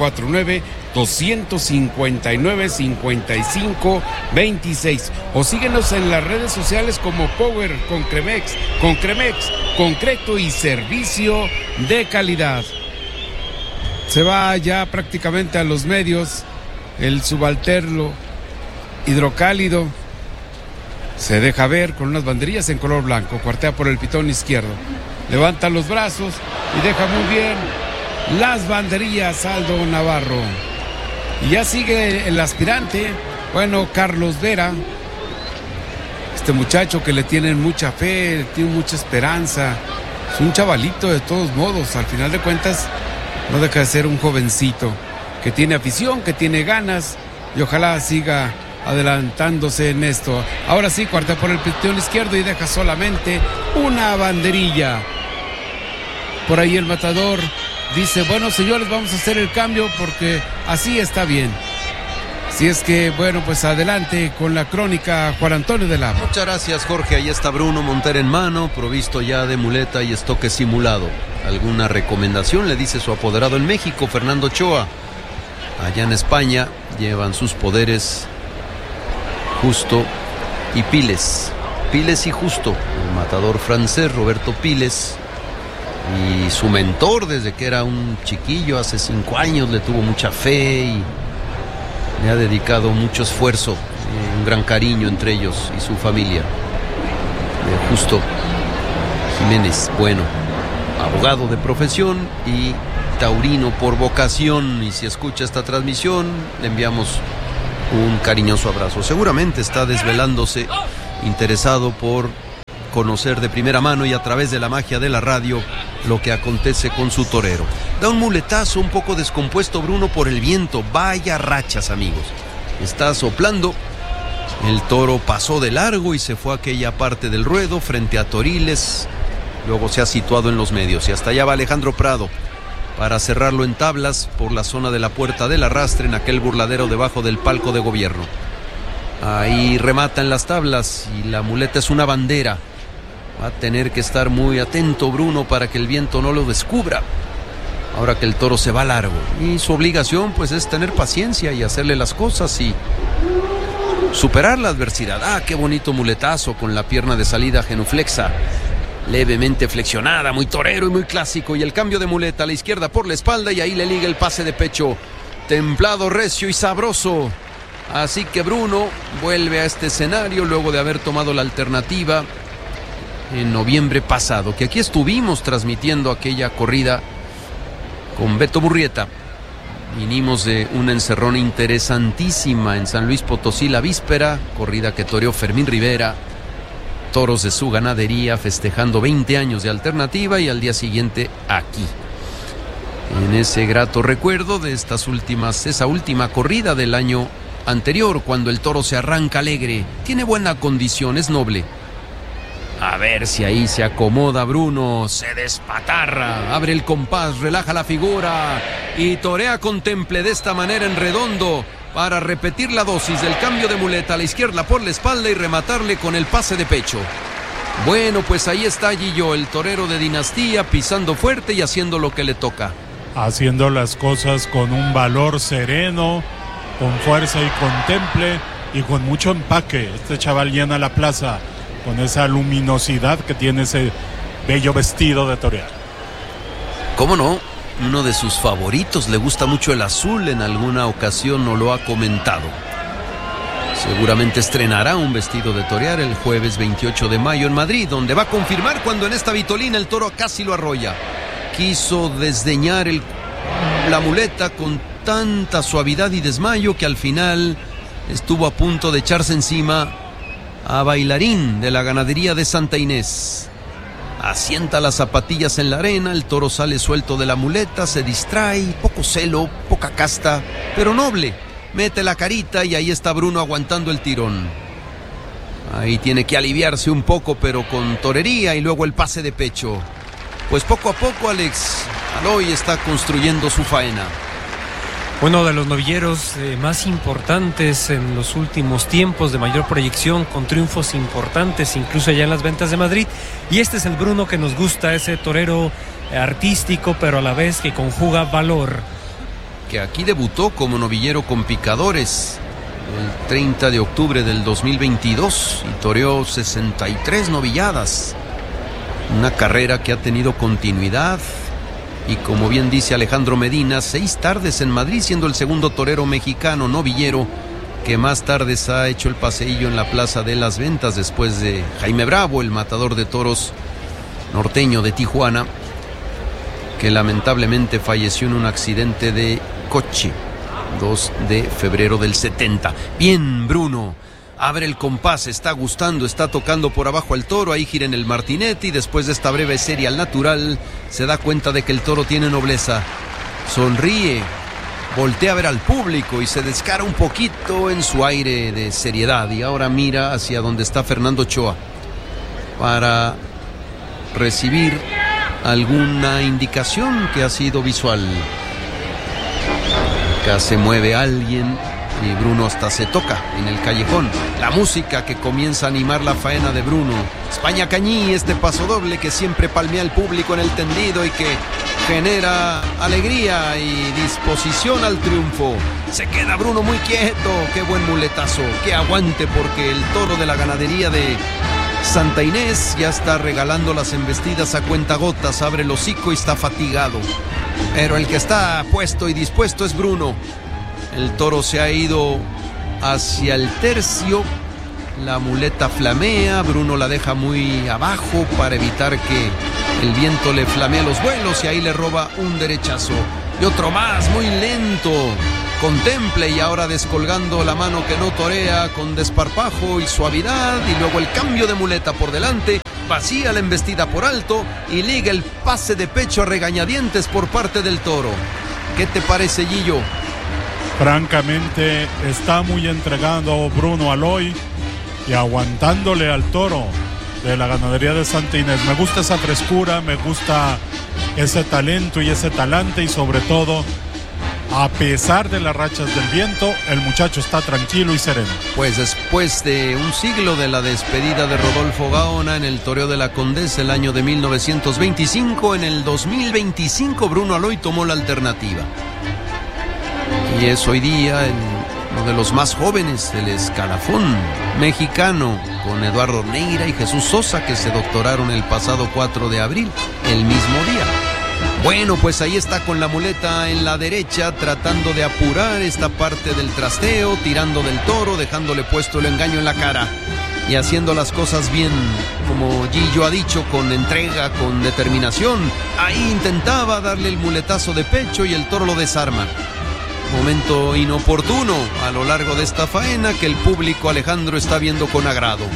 449-259-5526 o síguenos en las redes sociales como Power con Cremex, concreto y servicio de calidad. Se va ya prácticamente a los medios el subalterno hidrocálido. Se deja ver con unas banderillas en color blanco, cuartea por el pitón izquierdo, levanta los brazos y deja muy bien las banderillas Aldo Navarro. Y ya sigue el aspirante, bueno, Carlos Vera, este muchacho que le tienen mucha fe, tiene mucha esperanza, es un chavalito de todos modos, al final de cuentas no deja de ser un jovencito que tiene afición, que tiene ganas y ojalá siga adelantándose en esto. Ahora sí, cuartea por el pitón izquierdo y deja solamente una banderilla. Por ahí el matador dice, bueno, señores, vamos a hacer el cambio porque así está bien. Así es que, bueno, pues adelante con la crónica, Juan Antonio de Lama. Muchas gracias, Jorge. Ahí está Bruno, montera en mano, provisto ya de muleta y estoque simulado. ¿Alguna recomendación? Le dice su apoderado en México, Fernando Ochoa. Allá en España llevan sus poderes Justo y Piles. Piles y Justo, el matador francés Roberto Piles, y su mentor desde que era un chiquillo, hace 5 años, le tuvo mucha fe y le ha dedicado mucho esfuerzo, un gran cariño entre ellos y su familia. Justo Jiménez, bueno, abogado de profesión y taurino por vocación, y si escucha esta transmisión le enviamos un cariñoso abrazo. Seguramente está desvelándose, interesado por conocer de primera mano y a través de la magia de la radio lo que acontece con su torero. Da un muletazo un poco descompuesto Bruno por el viento. Vaya rachas, amigos. Está soplando. El toro pasó de largo y se fue a aquella parte del ruedo frente a Toriles. Luego se ha situado en los medios y hasta allá va Alejandro Prado para cerrarlo en tablas por la zona de la Puerta del Arrastre, en aquel burladero debajo del palco de gobierno. Ahí remata en las tablas y la muleta es una bandera. Va a tener que estar muy atento Bruno para que el viento no lo descubra, ahora que el toro se va largo. Y su obligación pues es tener paciencia y hacerle las cosas y superar la adversidad. Ah, qué bonito muletazo con la pierna de salida genuflexa, levemente flexionada, muy torero y muy clásico. Y el cambio de muleta a la izquierda por la espalda y ahí le liga el pase de pecho, templado, recio y sabroso. Así que Bruno vuelve a este escenario luego de haber tomado la alternativa en noviembre pasado, que aquí estuvimos transmitiendo aquella corrida con Beto Murrieta. Vinimos de una encerrona interesantísima en San Luis Potosí la víspera, corrida que toreó Fermín Rivera, toros de su ganadería festejando 20 años de alternativa, y al día siguiente aquí, en ese grato recuerdo de esa última corrida del año anterior, cuando el toro se arranca alegre, tiene buena condición, es noble. A ver si ahí se acomoda Bruno, se despatarra, abre el compás, relaja la figura y torea con temple de esta manera en redondo para repetir la dosis del cambio de muleta a la izquierda por la espalda y rematarle con el pase de pecho. Bueno, pues ahí está Gillo, el torero de dinastía, pisando fuerte y haciendo lo que le toca. Haciendo las cosas con un valor sereno, con fuerza y con temple y con mucho empaque. Este chaval llena la plaza con esa luminosidad que tiene ese bello vestido de torear. ¿Cómo no? Uno de sus favoritos, le gusta mucho el azul, en alguna ocasión nos lo ha comentado. Seguramente estrenará un vestido de torear el jueves 28 de mayo en Madrid, donde va a confirmar cuando en esta vitolina el toro casi lo arrolla. Quiso desdeñar la muleta con tanta suavidad y desmayo que al final estuvo a punto de echarse encima a Bailarín de la ganadería de Santa Inés. Asienta las zapatillas en la arena, el toro sale suelto de la muleta, se distrae, poco celo, poca casta, pero noble. Mete la carita y ahí está Bruno aguantando el tirón. Ahí tiene que aliviarse un poco, pero con torería, y luego el pase de pecho. Pues poco a poco Alex Aloy está construyendo su faena. Uno de los novilleros más importantes en los últimos tiempos, de mayor proyección, con triunfos importantes, incluso allá en las ventas de Madrid. Y este es el Bruno que nos gusta, ese torero artístico, pero a la vez que conjuga valor. Que aquí debutó como novillero con picadores el 30 de octubre del 2022 y toreó 63 novilladas. Una carrera que ha tenido continuidad. Y como bien dice Alejandro Medina, 6 tardes en Madrid, siendo el segundo torero mexicano novillero que más tardes ha hecho el paseillo en la Plaza de las Ventas, después de Jaime Bravo, el matador de toros norteño de Tijuana, que lamentablemente falleció en un accidente de coche, 2 de febrero del 70. Bien, Bruno. Abre el compás, está gustando, está tocando por abajo al toro, ahí gira en el martinete y después de esta breve serie al natural se da cuenta de que el toro tiene nobleza. Sonríe, voltea a ver al público y se descara un poquito en su aire de seriedad y ahora mira hacia donde está Fernando Ochoa para recibir alguna indicación que ha sido visual. Acá se mueve alguien y Bruno hasta se toca en el callejón. La música que comienza a animar la faena de Bruno. España Cañí, este paso doble que siempre palmea al público en el tendido y que genera alegría y disposición al triunfo. Se queda Bruno muy quieto. Qué buen muletazo, qué aguante, porque el toro de la ganadería de Santa Inés ya está regalando las embestidas a cuentagotas. Abre el hocico y está fatigado, pero el que está puesto y dispuesto es Bruno. El toro se ha ido hacia el tercio la muleta flamea, Bruno la deja muy abajo para evitar que el viento le flamee los vuelos y ahí le roba un derechazo. Y otro más, muy lento, contemple y ahora descolgando la mano que no torea con desparpajo y suavidad y luego el cambio de muleta por delante, vacía la embestida por alto y liga el pase de pecho a regañadientes por parte del toro. ¿Qué te parece, Gillo? Francamente está muy entregado Bruno Aloy y aguantándole al toro de la ganadería de Santa Inés. Me gusta esa frescura, me gusta ese talento y ese talante y sobre todo, a pesar de las rachas del viento, el muchacho está tranquilo y sereno. Pues después de un siglo de la despedida de Rodolfo Gaona en el toreo de la Condesa el año de 1925, en el 2025 Bruno Aloy tomó la alternativa. Y es hoy día uno de los más jóvenes del escalafón mexicano, con Eduardo Neira y Jesús Sosa, que se doctoraron el pasado 4 de abril, el mismo día. Bueno, pues ahí está con la muleta en la derecha, tratando de apurar esta parte del trasteo, tirando del toro, dejándole puesto el engaño en la cara y haciendo las cosas bien, como Gillo ha dicho, con entrega, con determinación. Ahí intentaba darle el muletazo de pecho y el toro lo desarma. Momento inoportuno a lo largo de esta faena que el público, Alejandro, está viendo con agrado.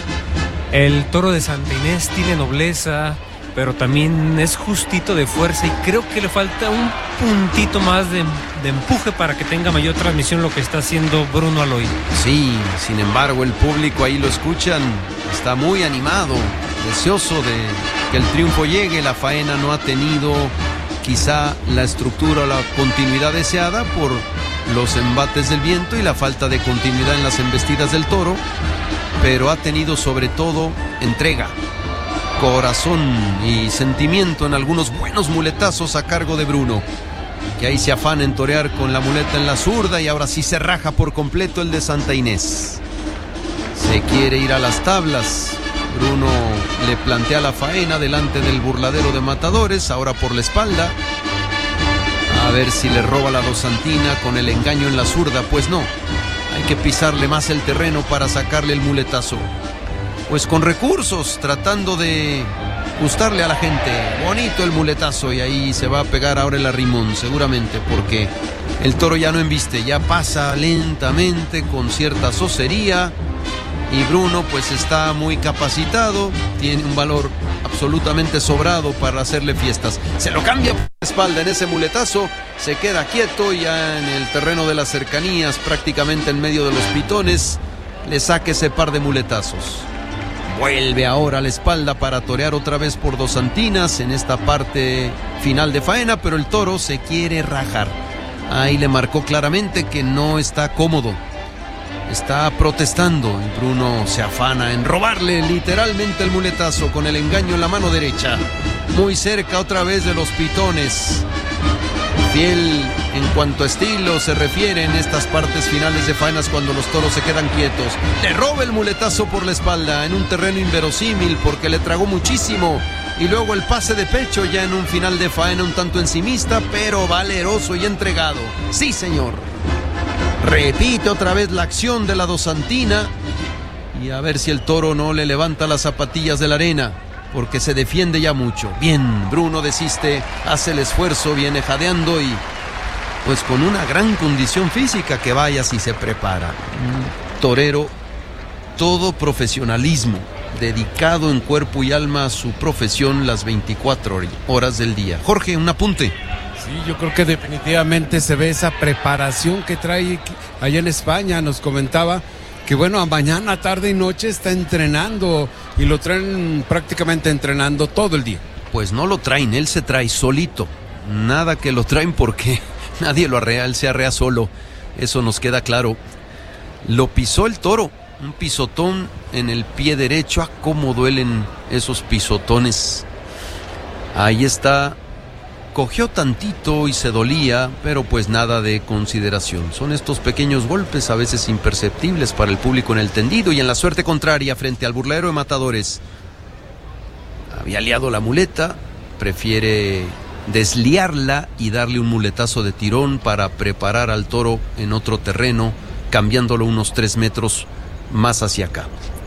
El toro de Santa Inés tiene nobleza, pero también es justito de fuerza y creo que le falta un puntito más de empuje para que tenga mayor transmisión lo que está haciendo Bruno Aloy. Sí, sin embargo el público ahí lo escuchan, está muy animado, deseoso de que el triunfo llegue. La faena no ha tenido quizá la estructura o la continuidad deseada por los embates del viento y la falta de continuidad en las embestidas del toro, pero ha tenido sobre todo entrega, corazón y sentimiento en algunos buenos muletazos a cargo de Bruno, que ahí se afana en torear con la muleta en la zurda y ahora sí se raja por completo el de Santa Inés. Se quiere ir a las tablas. Bruno le plantea la faena delante del burladero de matadores, ahora por la espalda. A ver si le roba la dosantina con el engaño en la zurda. Pues no, hay que pisarle más el terreno para sacarle el muletazo. Pues con recursos, tratando de gustarle a la gente. Bonito el muletazo y ahí se va a pegar ahora el arrimón, seguramente, porque el toro ya no embiste, ya pasa lentamente con cierta socería. Y Bruno pues está muy capacitado, tiene un valor absolutamente sobrado para hacerle fiestas. Se lo cambia por la espalda en ese muletazo, se queda quieto ya en el terreno de las cercanías, prácticamente en medio de los pitones, le saca ese par de muletazos. Vuelve ahora a la espalda para torear otra vez por dos antinas en esta parte final de faena, pero el toro se quiere rajar. Ahí le marcó claramente que no está cómodo. Está protestando y Bruno se afana en robarle literalmente el muletazo con el engaño en la mano derecha. Muy cerca otra vez de los pitones. Fiel en cuanto a estilo se refiere en estas partes finales de faenas cuando los toros se quedan quietos. Le roba el muletazo por la espalda en un terreno inverosímil porque le tragó muchísimo. Y luego el pase de pecho ya en un final de faena un tanto encimista, pero valeroso y entregado. Sí, señor. Repite otra vez la acción de la dosantina y a ver si el toro no le levanta las zapatillas de la arena, porque se defiende ya mucho. Bien, Bruno desiste, hace el esfuerzo, viene jadeando y pues con una gran condición física que vaya si se prepara. Un torero, todo profesionalismo, dedicado en cuerpo y alma a su profesión las 24 horas del día. Jorge, un apunte. Sí, yo creo que definitivamente se ve esa preparación que trae allá en España. Nos comentaba que bueno, a mañana, tarde y noche está entrenando y lo traen prácticamente entrenando todo el día. Pues no lo traen, él se trae solito. Nada que lo traen porque nadie lo arrea, él se arrea solo. Eso nos queda claro. Lo pisó el toro, un pisotón en el pie derecho. ¡Ah, cómo duelen esos pisotones! Ahí está. Cogió tantito y se dolía, pero pues nada de consideración. Son estos pequeños golpes, a veces imperceptibles para el público en el tendido y en la suerte contraria frente al burladero de matadores. Había liado la muleta, prefiere desliarla y darle un muletazo de tirón para preparar al toro en otro terreno, cambiándolo unos 3 metros más hacia acá.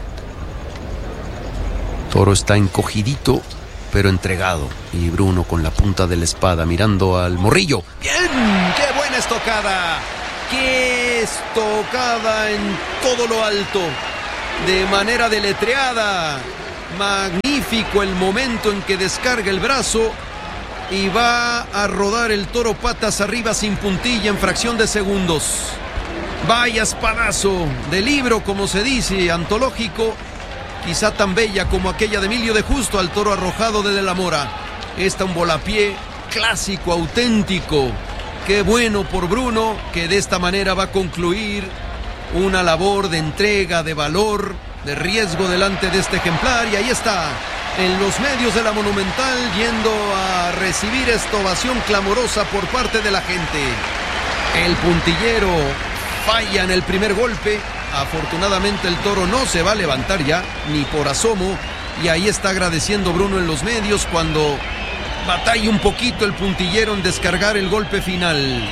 Toro está encogidito, pero entregado. Y Bruno con la punta de la espada mirando al morrillo. ¡Bien! ¡Qué buena estocada! ¡Qué estocada en todo lo alto! De manera deletreada. Magnífico el momento en que descarga el brazo y va a rodar el toro patas arriba sin puntilla en fracción de segundos. Vaya espadazo de libro, como se dice, antológico. Quizá tan bella como aquella de Emilio de Justo al toro arrojado de la Mora. Esta un volapié clásico, auténtico. Qué bueno por Bruno, que de esta manera va a concluir una labor de entrega, de valor, de riesgo delante de este ejemplar. Y ahí está, en los medios de la Monumental, yendo a recibir esta ovación clamorosa por parte de la gente. El puntillero falla en el primer golpe. Afortunadamente el toro no se va a levantar ya, ni por asomo. Y ahí está agradeciendo Bruno en los medios cuando batalla un poquito el puntillero en descargar el golpe final.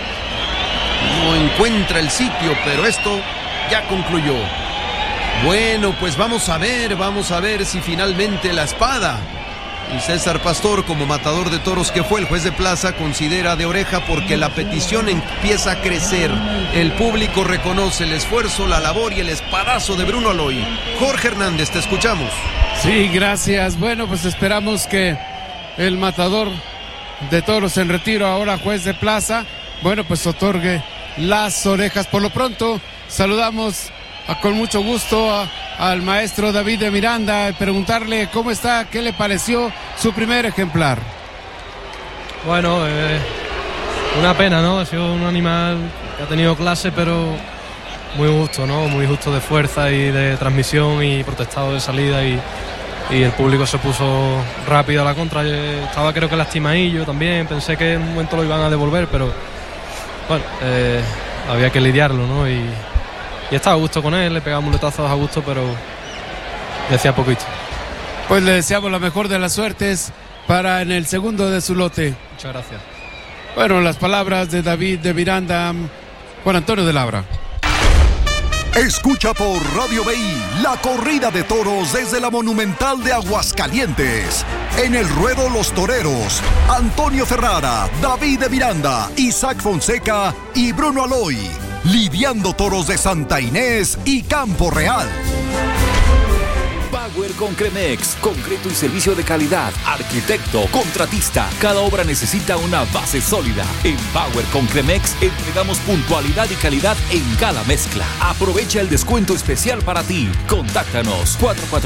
No encuentra el sitio, pero esto ya concluyó. Bueno, pues vamos a ver si finalmente la espada. Y César Pastor, como matador de toros que fue el juez de plaza, considera de oreja porque la petición empieza a crecer. El público reconoce el esfuerzo, la labor y el espadazo de Bruno Aloy. Jorge Hernández, te escuchamos. Sí, gracias. Bueno, pues esperamos que el matador de toros en retiro, ahora juez de plaza, bueno, pues otorgue las orejas. Por lo pronto, saludamos con mucho gusto al maestro David de Miranda, preguntarle cómo está, qué le pareció su primer ejemplar. Bueno, una pena, ¿no? Ha sido un animal que ha tenido clase, pero muy justo, ¿no? Muy justo de fuerza y de transmisión y protestado de salida y el público se puso rápido a la contra. Estaba creo que lastimadillo también, pensé que en un momento lo iban a devolver, pero bueno, había que lidiarlo, ¿no? Y estaba a gusto con él, le pegaba muletazos a gusto, pero decía poquito. Pues le deseamos la mejor de las suertes para en el segundo de su lote. Muchas gracias. Bueno, las palabras de David de Miranda, Juan Antonio de Labra. Escucha por Radio BI la corrida de toros desde la Monumental de Aguascalientes. En el ruedo Los Toreros, Antonio Ferrara, David de Miranda, Isaac Fonseca y Bruno Aloy. Lidiando toros de Santa Inés y Campo Real. Power Concremex, concreto y servicio de calidad, arquitecto, contratista. Cada obra necesita una base sólida. En Power Concremex entregamos puntualidad y calidad en cada mezcla. Aprovecha el descuento especial para ti. Contáctanos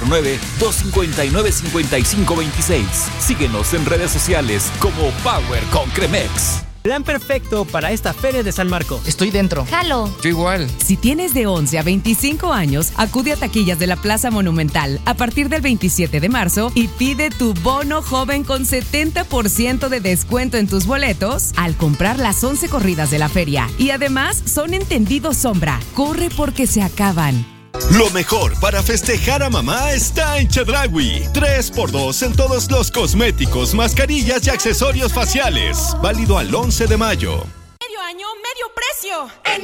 449-259-5526. Síguenos en redes sociales como Power Concremex. Plan perfecto para esta feria de San Marcos. Estoy dentro. Jalo. Yo igual. Si tienes de 11 a 25 años, acude a taquillas de la Plaza Monumental a partir del 27 de marzo y pide tu bono joven con 70% de descuento en tus boletos al comprar las 11 corridas de la feria. Y además son entendidos sombra. Corre porque se acaban. Lo mejor para festejar a mamá está en Chedraui. 3x2 en todos los cosméticos, mascarillas y accesorios faciales. Válido al 11 de mayo. Medio año, medio precio.